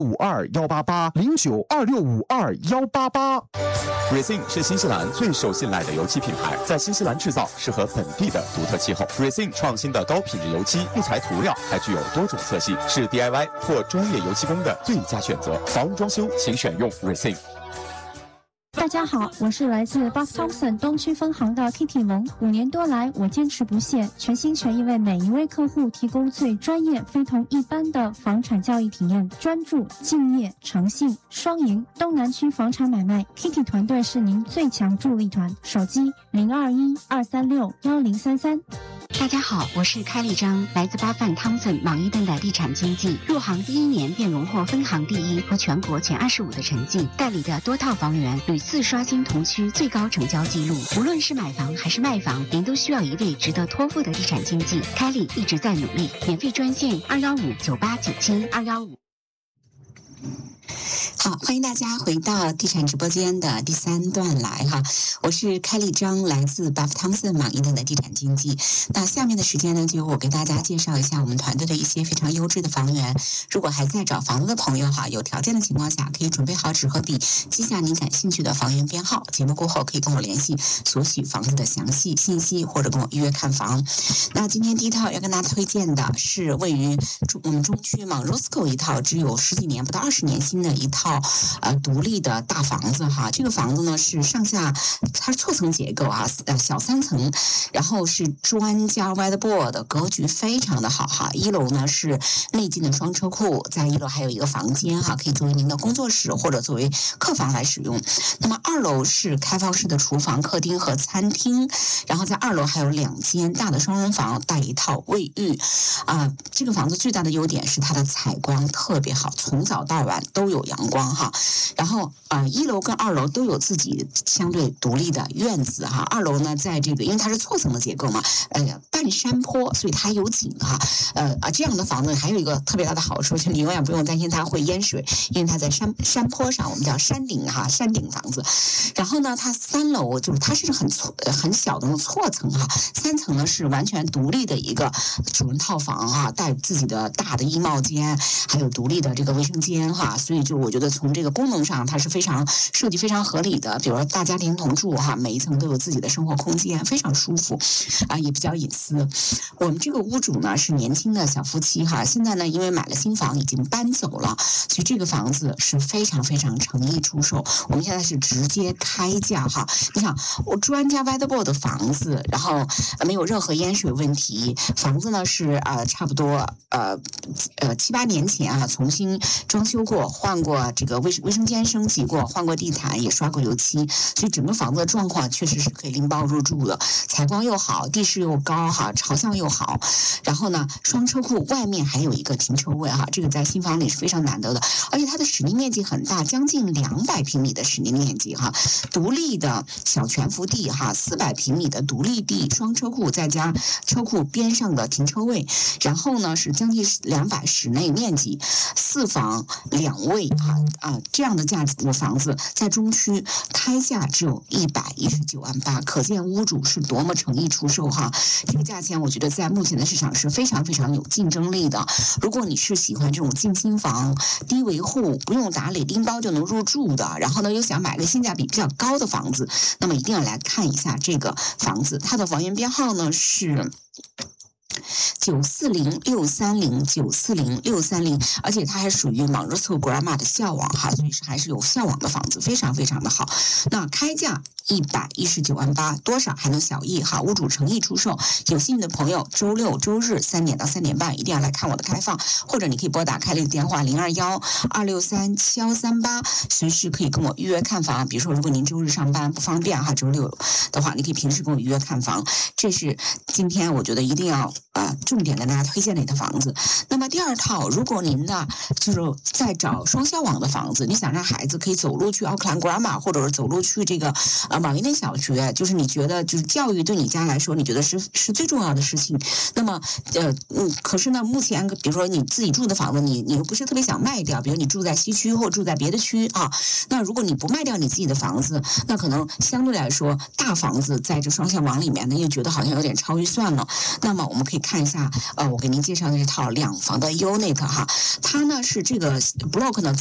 0926521888。 Resin 是新西兰最受信赖的油漆品牌，在新西兰制造，适合本地的独特气候。Resin 创新的高品质油漆，不裁涂料，还具有多种色系，是 DIY 或专业油漆工的最佳选择。房屋装修，请选用 Resin。 大家好，我是来自 Buff Thompson 东区分行的 Kitty 龙。5年多来，我坚持不懈，全心全意为每一位客户提供最专业、非同一般的房产交易体验。专注、敬业、诚信，双赢。东南区房产买卖 ，Kitty 团队是您最强助力团。手机0212361033。 大家好，我是开立章，来自巴范汤森莽伊顿的地产经纪。入行第1年便荣获分行第1和全国前25的成绩，代理的多套房源屡次刷新同区最高成交记录。无论是买房还是卖房，您都需要一位值得托付的地产经纪。开立一直在努力，免费专线21598972215。 好，欢迎大家回到地产直播间的第3段来哈，我是开立章，来自 Buff Thompson 莽伊顿的地产经纪。那下面的时间呢，就由我给大家介绍一下我们团队的一些非常优质的房源。如果还在找房子的朋友哈，有条件的情况下，可以准备好纸和笔，记下您感兴趣的房源编号。节目过后可以跟我联系，索取房子的详细信息，或者跟我预约看房。那今天第一套要跟大家推荐的是位于我们中区 Mount Roscoe 一套只有10几年不到20年新的一套独立的大房子哈。这个房子呢是上下它是错层结构啊，小3层，然后是砖加 whiteboard， 格局非常的好哈。1楼呢是内进的双车库，在1楼还有一个房间哈，可以作为您的工作室或者作为客房来使用。那么2楼是开放式的厨房、客厅和餐厅，然后在2楼还有2间大的双人房，带一套卫浴啊。这个房子最大的优点是它的采光特别好，从早到晚都有阳光哈。然后1楼跟2楼都有自己相对独立的院子哈。2楼呢，在这个因为它是错层的结构嘛，半山坡，所以它有景哈。这样的房子还有一个特别大的好处，就是你永远不用担心它会淹水，因为它在山坡上，我们叫山顶哈，山顶房子。然后呢，它3楼就是它是很小的那种错层哈，3层呢是完全独立的一个主人套房哈，带自己的大的衣帽间，还有独立的这个卫生间哈。所以就我觉得从这个功能上，它是设计非常合理的。比如说大家庭同住哈，每一层都有自己的生活空间，非常舒服也比较隐私。我们这个屋主呢是年轻的小夫妻哈，现在呢因为买了新房已经搬走了，所以这个房子是非常非常诚意出售。我们现在是直接开价哈，你想我专家 whiteboard 的房子，然后没有任何淹水问题，房子呢是差不多7、8年前重新装修过，换过这个卫生间升级过，换过地毯，也刷过油漆，所以整个房子的状况确实是可以拎包入住的，采光又好，地势又高哈，朝向又好。然后呢，双车库外面还有一个停车位哈，这个在新房里是非常难得的，而且它的室内面积很大，将近200平米的室内面积哈，独立的小全幅地哈，400平米的独立地，双车库再加车库边上的停车位，然后呢是将近200室内面积，4房2卫这样的价值的房子在中区开价只有119万8，可见屋主是多么诚意出售哈。这个价钱我觉得在目前的市场是非常非常有竞争力的。如果你是喜欢这种进新房、低维护、不用打理、拎包就能入住的，然后呢又想买个性价比比较高的房子，那么一定要来看一下这个房子。它的房源编号呢是940630，而且它还属于 Mount Roscoe Grandma 的校网哈，所以还是有校网的房子，非常非常的好。那开价119万8，多少还能小议哈，屋主诚意出售。有兴趣的朋友，周六周日3点到3点半一定要来看我的开放，或者你可以拨打开立的电话0212637138，随时可以跟我预约看房。比如说，如果您周日上班不方便哈，周六的话，你可以平时跟我预约看房。这是今天我觉得一定要重点跟大家推荐的一套房子。那么第2套，如果您的就是在找双校网的房子，你想让孩子可以走路去奥克兰 Grammar， 或者是走路去这个莽伊顿小学，就是你觉得就是教育对你家来说，你觉得是最重要的事情。那么可是呢，目前比如说你自己住的房子，你又不是特别想卖掉，比如你住在西区或住在别的区那如果你不卖掉你自己的房子，那可能相对来说大房子在这双校网里面呢，又觉得好像有点超预算了。那么我们可以看一下，我给您介绍的这套两房的 unit 哈，它呢是这个 block 呢。